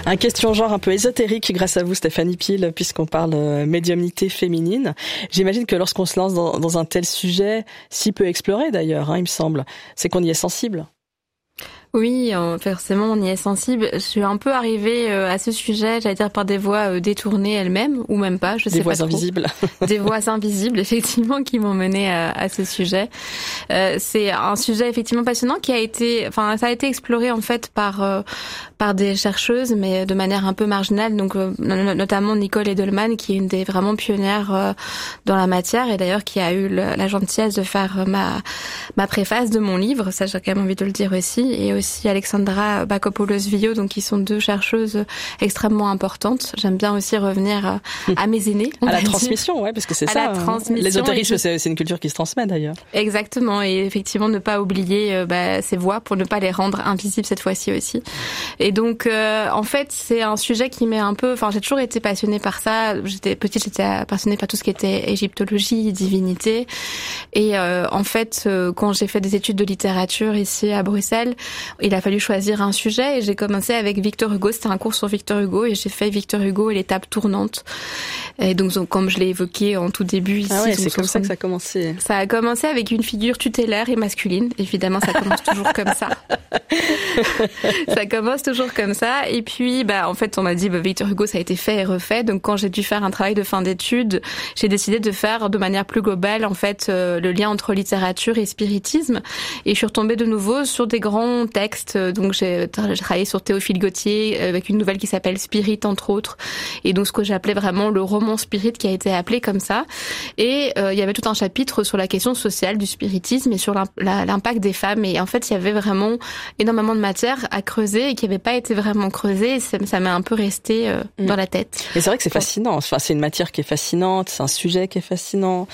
Un question genre un peu ésotérique grâce à vous Stéphanie Pile, puisqu'on parle médiumnité féminine. J'imagine que lorsqu'on se lance dans un tel sujet, si peu exploré d'ailleurs, il me semble, c'est qu'on y est sensible. Oui, forcément, on y est sensible. Je suis un peu arrivée à ce sujet, j'allais dire par des voies détournées elles-mêmes, ou même pas, je sais pas trop. Des voies invisibles. Des voies invisibles, effectivement, qui m'ont menée à ce sujet. C'est un sujet effectivement passionnant ça a été exploré en fait par des chercheuses, mais de manière un peu marginale. Donc, notamment Nicole Edelman, qui est une des vraiment pionnières dans la matière, et d'ailleurs qui a eu la gentillesse de faire ma préface de mon livre. Ça, j'ai quand même envie de le dire aussi. Et aussi Alexandra Bakopoulos-Villot, donc qui sont deux chercheuses extrêmement importantes. J'aime bien aussi revenir à mes aînés. À la transmission, ouais, parce que c'est ça. L'ésotérisme, c'est une culture qui se transmet d'ailleurs. Exactement, et effectivement ne pas oublier ces voix pour ne pas les rendre invisibles cette fois-ci aussi. Et donc en fait c'est un sujet qui m'est un peu, j'ai toujours été passionnée par ça. J'étais petite, j'étais passionnée par tout ce qui était égyptologie, divinité. Et en fait quand j'ai fait des études de littérature ici à Bruxelles, il a fallu choisir un sujet et j'ai commencé avec Victor Hugo. C'était un cours sur Victor Hugo et j'ai fait Victor Hugo et l'étape tournante. Et donc comme je l'ai évoqué en tout début ici. Ah ouais, c'est comme ça que ça a commencé. Ça a commencé avec une figure tutélaire et masculine. Évidemment, ça commence toujours comme ça. Ça commence toujours comme ça. Et puis, en fait, on m'a dit, Victor Hugo, ça a été fait et refait. Donc, quand j'ai dû faire un travail de fin d'études, j'ai décidé de faire de manière plus globale, en fait, le lien entre littérature et spiritisme. Et je suis retombée de nouveau sur des grands textes. Donc, j'ai travaillé sur Théophile Gautier avec une nouvelle qui s'appelle Spirit, entre autres. Et donc, ce que j'appelais vraiment le roman spirit qui a été appelé comme ça. Et il y avait tout un chapitre sur la question sociale du spiritisme et sur l'impact des femmes. Et en fait, il y avait vraiment énormément de matière à creuser et qui n'avait pas été vraiment creusée. Et ça m'a un peu resté dans la tête. Et c'est vrai que c'est fascinant. Enfin, c'est une matière qui est fascinante, c'est un sujet qui est fascinant.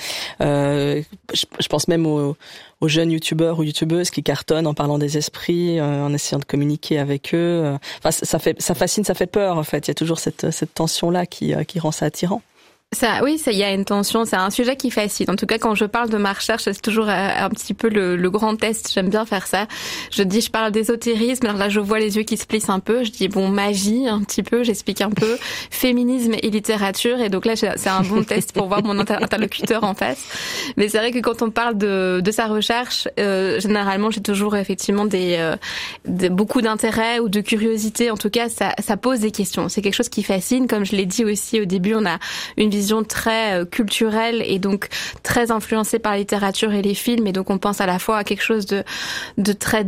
Je pense même aux jeunes youtubeurs ou youtubeuses qui cartonnent en parlant des esprits, en essayant de communiquer avec eux. Enfin, ça fascine, ça fait peur en fait. Il y a toujours cette tension-là qui rend ça attirant. Il y a une tension, c'est un sujet qui fascine. En tout cas, quand je parle de ma recherche, c'est toujours un petit peu le grand test. J'aime bien faire ça. Je parle d'ésotérisme. Alors là, je vois les yeux qui se plissent un peu. Je dis, magie, un petit peu. J'explique un peu féminisme et littérature. Et donc là, c'est un bon test pour voir mon interlocuteur en face. Mais c'est vrai que quand on parle de sa recherche, généralement, j'ai toujours effectivement beaucoup d'intérêt ou de curiosité. En tout cas, ça pose des questions. C'est quelque chose qui fascine. Comme je l'ai dit aussi au début, on a une vision très culturelle et donc très influencée par la littérature et les films, et donc on pense à la fois à quelque chose de très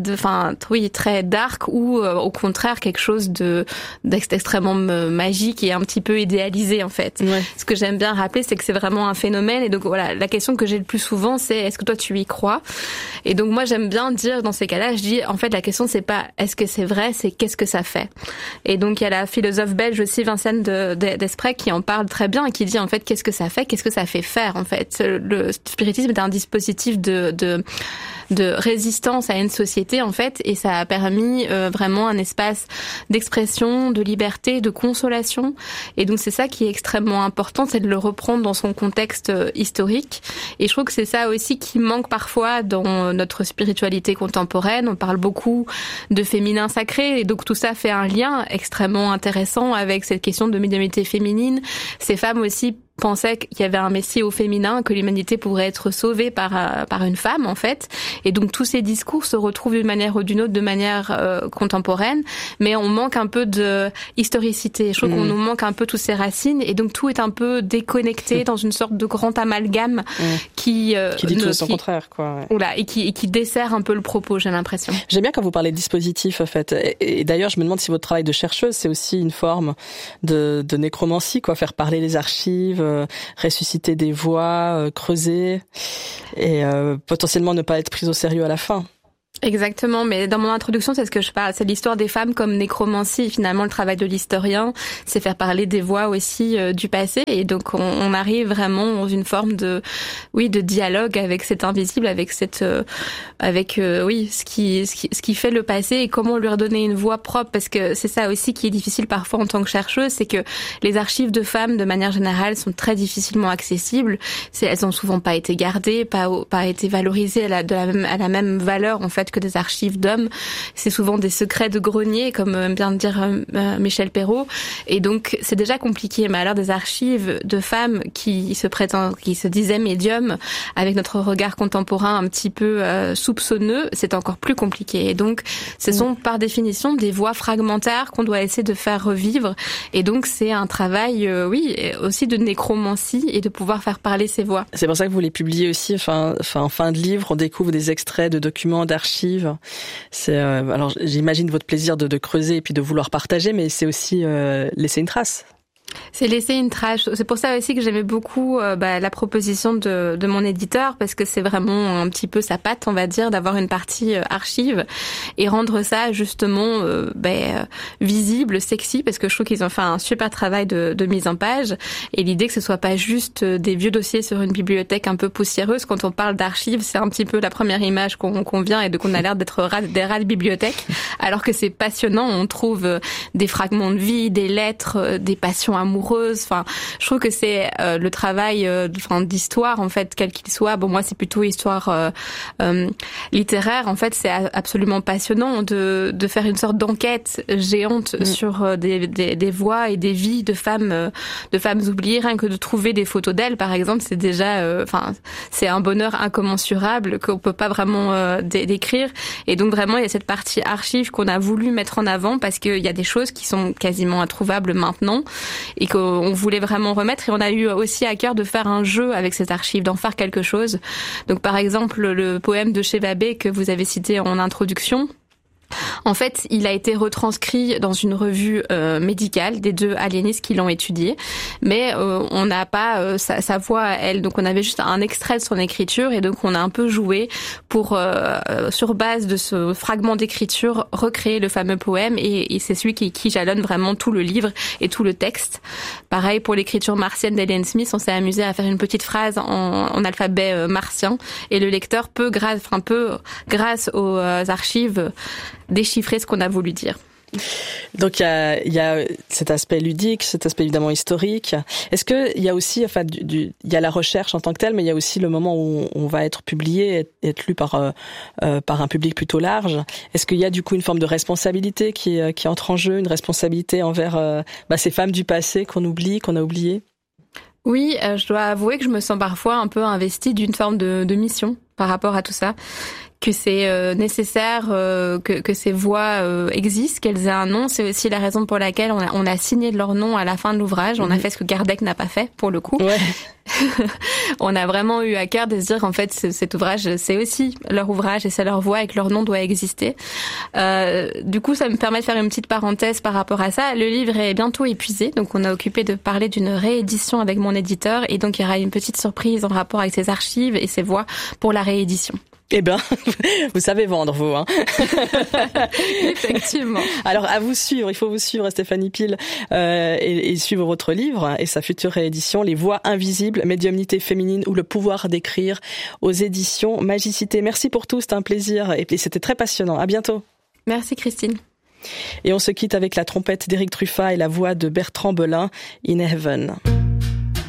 dark ou au contraire quelque chose d'extrêmement magique et un petit peu idéalisé en fait. Ouais. Ce que j'aime bien rappeler, c'est que c'est vraiment un phénomène, et donc voilà, la question que j'ai le plus souvent, c'est est-ce que toi tu y crois? Et donc moi j'aime bien dire dans ces cas-là, je dis en fait la question c'est pas est-ce que c'est vrai, c'est qu'est-ce que ça fait. Et donc il y a la philosophe belge aussi Vincent Desprez qui en parle très bien et qui dit en fait qu'est-ce que ça fait faire en fait. Le spiritisme est un dispositif de résistance à une société en fait, et ça a permis vraiment un espace d'expression, de liberté, de consolation, et donc c'est ça qui est extrêmement important, c'est de le reprendre dans son contexte historique. Et je trouve que c'est ça aussi qui manque parfois dans notre spiritualité contemporaine. On parle beaucoup de féminin sacré, et donc tout ça fait un lien extrêmement intéressant avec cette question de médiumnité féminine. Ces femmes aussi pensaient qu'il y avait un messie au féminin, que l'humanité pourrait être sauvée par une femme en fait, et donc tous ces discours se retrouvent d'une manière ou d'une autre de manière contemporaine, mais on manque un peu de historicité. Je trouve qu'on nous manque un peu tous ces racines, et donc tout est un peu déconnecté dans une sorte de grand amalgame qui dit tout son contraire quoi. Ouais. Voilà, et qui dessert un peu le propos, j'ai l'impression. J'aime bien quand vous parlez de dispositif en fait, et d'ailleurs je me demande si votre travail de chercheuse c'est aussi une forme de nécromancie quoi, faire parler les archives, ressusciter des voix, creuser et potentiellement ne pas être prise au sérieux à la fin. Exactement, mais dans mon introduction, c'est ce que je parle, c'est l'histoire des femmes comme nécromancie. Finalement, le travail de l'historien, c'est faire parler des voix aussi du passé, et donc on arrive vraiment dans une forme de dialogue avec cet invisible, avec ce qui fait le passé, et comment lui redonner une voix propre, parce que c'est ça aussi qui est difficile parfois en tant que chercheuse, c'est que les archives de femmes de manière générale sont très difficilement accessibles. Elles ont souvent pas été gardées, pas été valorisées à la même valeur en fait que des archives d'hommes. C'est souvent des secrets de grenier, comme aime bien dire Michel Perrault. Et donc, c'est déjà compliqué. Mais alors, des archives de femmes qui se disaient médiums, avec notre regard contemporain un petit peu soupçonneux, c'est encore plus compliqué. Et donc, ce sont par définition des voix fragmentaires qu'on doit essayer de faire revivre. Et donc, c'est un travail, aussi de nécromancie et de pouvoir faire parler ces voix. C'est pour ça que vous les publiez aussi, en fin de livre, on découvre des extraits de documents, d'archives. C'est, alors, j'imagine votre plaisir de creuser et puis de vouloir partager, mais c'est aussi laisser une trace. C'est laisser une trace. C'est pour ça aussi que j'aimais beaucoup la proposition de mon éditeur, parce que c'est vraiment un petit peu sa patte, on va dire, d'avoir une partie archive et rendre ça justement visible, sexy, parce que je trouve qu'ils ont fait un super travail de mise en page. Et l'idée que ce soit pas juste des vieux dossiers sur une bibliothèque un peu poussiéreuse. Quand on parle d'archives, c'est un petit peu la première image qu'on vient et qu'on a l'air d'être des rats de bibliothèque, alors que c'est passionnant. On trouve des fragments de vie, des lettres, des passions amoureuses. Enfin, je trouve que c'est le travail d'histoire, en fait, quel qu'il soit. Bon, moi, c'est plutôt histoire littéraire. En fait, c'est absolument passionnant de faire une sorte d'enquête géante sur des voix et des vies de femmes oubliées. Rien que de trouver des photos d'elles, par exemple, c'est déjà, c'est un bonheur incommensurable qu'on peut pas vraiment décrire. Et donc, vraiment, il y a cette partie archive qu'on a voulu mettre en avant parce qu'il y a des choses qui sont quasiment introuvables maintenant et qu'on voulait vraiment remettre. Et on a eu aussi à cœur de faire un jeu avec ces archives, d'en faire quelque chose. Donc, par exemple, le poème de Chevabé que vous avez cité en introduction, en fait, il a été retranscrit dans une revue médicale des deux aliénistes qui l'ont étudié, mais on n'a pas sa voix à elle. Donc, on avait juste un extrait de son écriture et donc on a un peu joué pour, sur base de ce fragment d'écriture, recréer le fameux poème et c'est celui qui jalonne vraiment tout le livre et tout le texte. Pareil pour l'écriture martienne d'Hélène Smith, on s'est amusé à faire une petite phrase en alphabet martien et le lecteur peut, grâce aux archives, déchiffrer ce qu'on a voulu dire. Donc il y a cet aspect ludique, cet aspect évidemment historique. Est-ce que il y a aussi, il y a la recherche en tant que telle, mais il y a aussi le moment où on va être publié, être lu par un public plutôt large. Est-ce qu'il y a du coup une forme de responsabilité qui entre en jeu, une responsabilité envers ces femmes du passé qu'on a oubliées? Oui, je dois avouer que je me sens parfois un peu investie d'une forme de mission par rapport à tout ça. Que c'est nécessaire que ces voix existent, qu'elles aient un nom. C'est aussi la raison pour laquelle on a signé leur nom à la fin de l'ouvrage. On a fait ce que Kardec n'a pas fait, pour le coup. Ouais. On a vraiment eu à cœur de se dire, en fait, cet ouvrage, c'est aussi leur ouvrage et c'est leur voix et que leur nom doit exister. Du coup, ça me permet de faire une petite parenthèse par rapport à ça. Le livre est bientôt épuisé, donc on a occupé de parler d'une réédition avec mon éditeur et donc il y aura une petite surprise en rapport avec ses archives et ses voix pour la réédition. Eh ben, vous savez vendre, vous, hein. Effectivement. Alors, à vous suivre, il faut vous suivre, Stéphanie Pile, et suivre votre livre et sa future réédition, Les Voix invisibles, médiumnité féminine ou le pouvoir d'écrire, aux éditions Magicité. Merci pour tout, c'était un plaisir et c'était très passionnant. À bientôt. Merci, Christine. Et on se quitte avec la trompette d'Éric Truffat et la voix de Bertrand Belin, In Heaven.